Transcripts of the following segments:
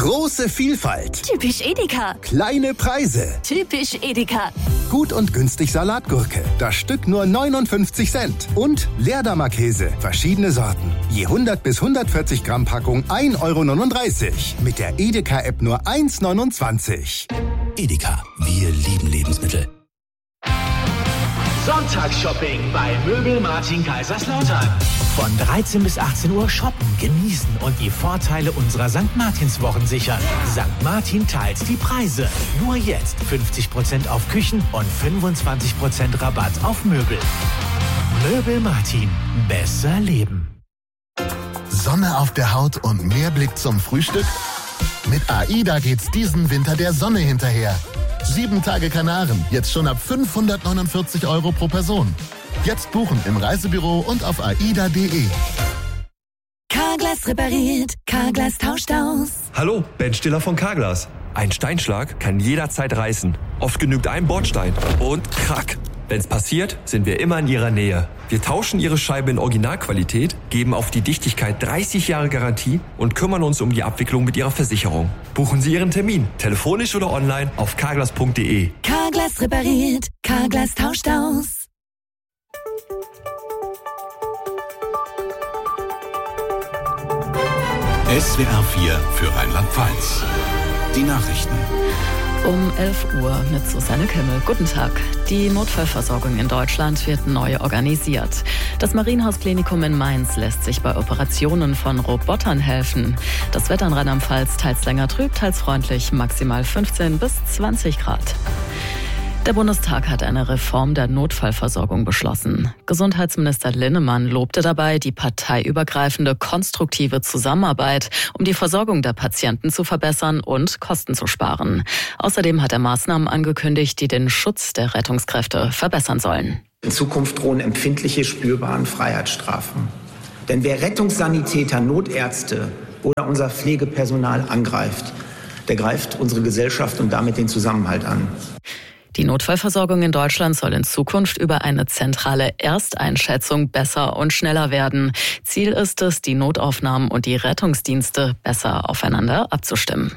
Große Vielfalt. Typisch Edeka. Kleine Preise. Typisch Edeka. Gut und günstig Salatgurke. Das Stück nur 59 Cent. Und Leerdammer-Käse. Verschiedene Sorten. Je 100 bis 140 Gramm Packung 1,39 Euro. Mit der Edeka-App nur 1,29 €. Edeka, wir lieben Lebensmittel. Sonntagsshopping bei Möbel Martin Kaiserslautern. Von 13 bis 18 Uhr shoppen, genießen und die Vorteile unserer St. Martins-Wochen sichern. St. Martin teilt die Preise. Nur jetzt 50% auf Küchen und 25% Rabatt auf Möbel. Möbel Martin. Besser leben. Sonne auf der Haut und mehr Blick zum Frühstück? Mit AIDA geht's diesen Winter der Sonne hinterher. 7 Tage Kanaren, jetzt schon ab 549 € pro Person. Jetzt buchen im Reisebüro und auf aida.de. Carglass repariert, Carglass tauscht aus. Hallo, Ben Stiller von Carglass. Ein Steinschlag kann jederzeit reißen. Oft genügt ein Bordstein und krack. Wenn's passiert, sind wir immer in Ihrer Nähe. Wir tauschen Ihre Scheibe in Originalqualität, geben auf die Dichtigkeit 30 Jahre Garantie und kümmern uns um die Abwicklung mit Ihrer Versicherung. Buchen Sie Ihren Termin, telefonisch oder online auf carglass.de. Carglass repariert, Carglass tauscht aus. SWR 4 für Rheinland-Pfalz. Die Nachrichten. Um 11 Uhr mit Susanne Kimmel. Guten Tag. Die Notfallversorgung in Deutschland wird neu organisiert. Das Marienhaus-Klinikum in Mainz lässt sich bei Operationen von Robotern helfen. Das Wetter in Rheinland-Pfalz teils länger trüb, teils freundlich, maximal 15 bis 20 Grad. Der Bundestag hat eine Reform der Notfallversorgung beschlossen. Gesundheitsminister Linnemann lobte dabei die parteiübergreifende konstruktive Zusammenarbeit, um die Versorgung der Patienten zu verbessern und Kosten zu sparen. Außerdem hat er Maßnahmen angekündigt, die den Schutz der Rettungskräfte verbessern sollen. In Zukunft drohen empfindliche, spürbare Freiheitsstrafen. Denn wer Rettungssanitäter, Notärzte oder unser Pflegepersonal angreift, der greift unsere Gesellschaft und damit den Zusammenhalt an. Die Notfallversorgung in Deutschland soll in Zukunft über eine zentrale Ersteinschätzung besser und schneller werden. Ziel ist es, die Notaufnahmen und die Rettungsdienste besser aufeinander abzustimmen.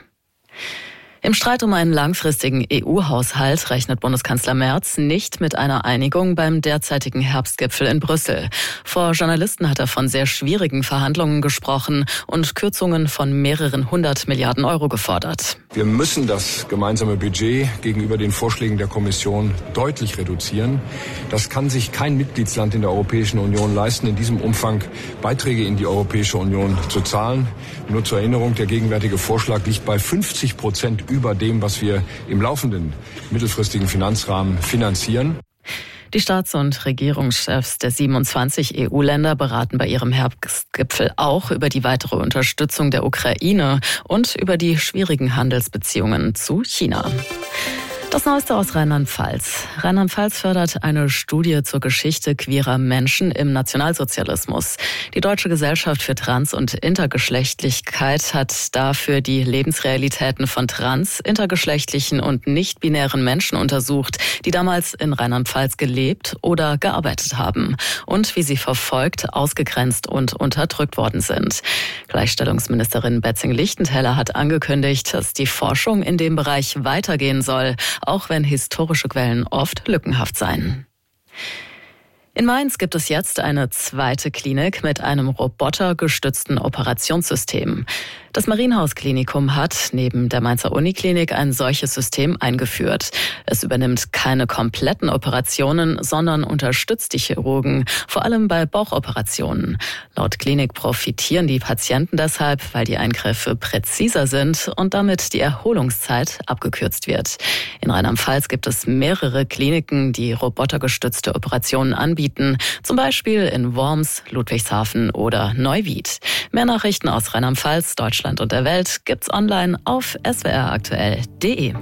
Im Streit um einen langfristigen EU-Haushalt rechnet Bundeskanzler Merz nicht mit einer Einigung beim derzeitigen Herbstgipfel in Brüssel. Vor Journalisten hat er von sehr schwierigen Verhandlungen gesprochen und Kürzungen von mehreren 100 Milliarden € gefordert. Wir müssen das gemeinsame Budget gegenüber den Vorschlägen der Kommission deutlich reduzieren. Das kann sich kein Mitgliedsland in der Europäischen Union leisten, in diesem Umfang Beiträge in die Europäische Union zu zahlen. Nur zur Erinnerung, der gegenwärtige Vorschlag liegt bei 50% über dem, was wir im laufenden mittelfristigen Finanzrahmen finanzieren. Die Staats- und Regierungschefs der 27 EU-Länder beraten bei ihrem Herbstgipfel auch über die weitere Unterstützung der Ukraine und über die schwierigen Handelsbeziehungen zu China. Das Neueste aus Rheinland-Pfalz. Rheinland-Pfalz fördert eine Studie zur Geschichte queerer Menschen im Nationalsozialismus. Die Deutsche Gesellschaft für Trans- und Intergeschlechtlichkeit hat dafür die Lebensrealitäten von trans-, intergeschlechtlichen und nicht-binären Menschen untersucht, die damals in Rheinland-Pfalz gelebt oder gearbeitet haben und wie sie verfolgt, ausgegrenzt und unterdrückt worden sind. Gleichstellungsministerin Betzing-Lichtenteller hat angekündigt, dass die Forschung in dem Bereich weitergehen soll, auch wenn historische Quellen oft lückenhaft seien. In Mainz gibt es jetzt eine zweite Klinik mit einem robotergestützten Operationssystem. Das Marienhaus-Klinikum hat neben der Mainzer Uniklinik ein solches System eingeführt. Es übernimmt keine kompletten Operationen, sondern unterstützt die Chirurgen, vor allem bei Bauchoperationen. Laut Klinik profitieren die Patienten deshalb, weil die Eingriffe präziser sind und damit die Erholungszeit abgekürzt wird. In Rheinland-Pfalz gibt es mehrere Kliniken, die robotergestützte Operationen anbieten, zum Beispiel in Worms, Ludwigshafen oder Neuwied. Mehr Nachrichten aus Rheinland-Pfalz, Deutschland und der Welt gibt's online auf swraktuell.de.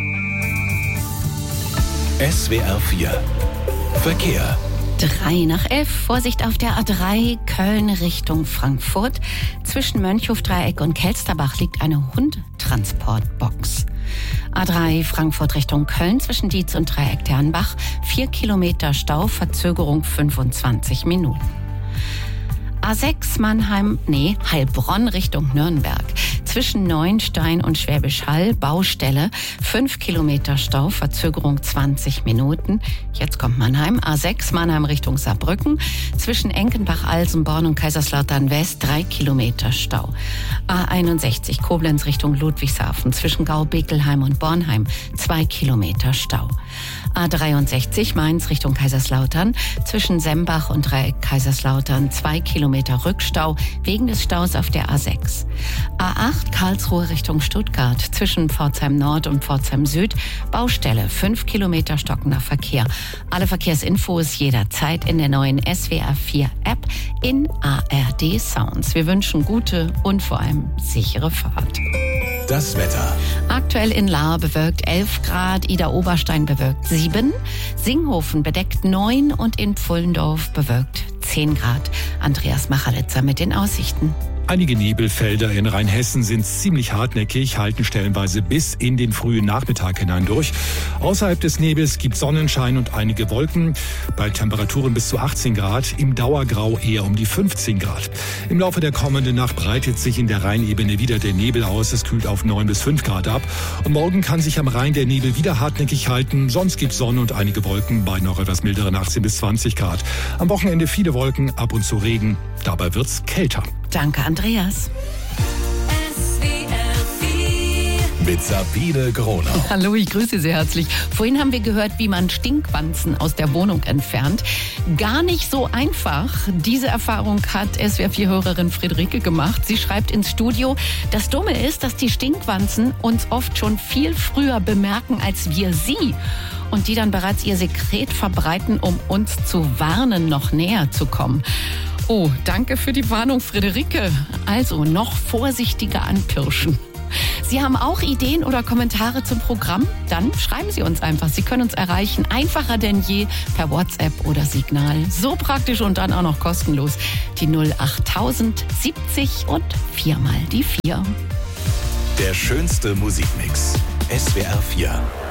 SWR 4 Verkehr. 11:03. Vorsicht auf der A3 Köln Richtung Frankfurt. Zwischen Mönchhofdreieck und Kelsterbach liegt eine Hundtransportbox. A3 Frankfurt Richtung Köln zwischen Dietz und Dreieck Dernbach. 4 Kilometer Stau, Verzögerung 25 Minuten. A6 Heilbronn Richtung Nürnberg. Zwischen Neuenstein und Schwäbisch Hall, Baustelle, 5 Kilometer Stau, Verzögerung 20 Minuten. Jetzt kommt Mannheim, A6 Mannheim Richtung Saarbrücken. Zwischen Enkenbach, Alsenborn und Kaiserslautern West 3 Kilometer Stau. A61 Koblenz Richtung Ludwigshafen. Zwischen Gau-Bekelheim und Bornheim 2 Kilometer Stau. A63 Mainz Richtung Kaiserslautern. Zwischen Sembach und Dreieck Kaiserslautern 2 Kilometer Rückstau wegen des Staus auf der A6. A8 Karlsruhe Richtung Stuttgart. Zwischen Pforzheim Nord und Pforzheim Süd Baustelle, 5 Kilometer stockender Verkehr. Alle Verkehrsinfos jederzeit in der neuen SWR 4 App in ARD Sounds. Wir wünschen gute und vor allem sichere Fahrt. Das Wetter. Aktuell in Lahr bewölkt 11 Grad, Idar-Oberstein bewölkt 7, Singhofen bedeckt 9 und in Pfullendorf bewölkt 10 Grad. Andreas Machalitzer mit den Aussichten. Einige Nebelfelder in Rheinhessen sind ziemlich hartnäckig, halten stellenweise bis in den frühen Nachmittag hinein durch. Außerhalb des Nebels gibt Sonnenschein und einige Wolken, bei Temperaturen bis zu 18 Grad, im Dauergrau eher um die 15 Grad. Im Laufe der kommenden Nacht breitet sich in der Rheinebene wieder der Nebel aus, es kühlt auf 9 bis 5 Grad ab. Und morgen kann sich am Rhein der Nebel wieder hartnäckig halten, sonst gibt es Sonne und einige Wolken bei noch etwas milderen 18 bis 20 Grad. Am Wochenende viele Wolken, ab und zu Regen, dabei wird's kälter. Danke, Andreas. Mit Sabine Groner. Hallo, ich grüße Sie herzlich. Vorhin haben wir gehört, wie man Stinkwanzen aus der Wohnung entfernt. Gar nicht so einfach. Diese Erfahrung hat SWR4-Hörerin Friederike gemacht. Sie schreibt ins Studio, das Dumme ist, dass die Stinkwanzen uns oft schon viel früher bemerken als wir sie. Und die dann bereits ihr Sekret verbreiten, um uns zu warnen, noch näher zu kommen. Oh, danke für die Warnung, Friederike. Also noch vorsichtiger anpirschen. Sie haben auch Ideen oder Kommentare zum Programm? Dann schreiben Sie uns einfach. Sie können uns erreichen, einfacher denn je, per WhatsApp oder Signal. So praktisch und dann auch noch kostenlos. Die 08000 70 und 4 mal die 4. Der schönste Musikmix. SWR 4.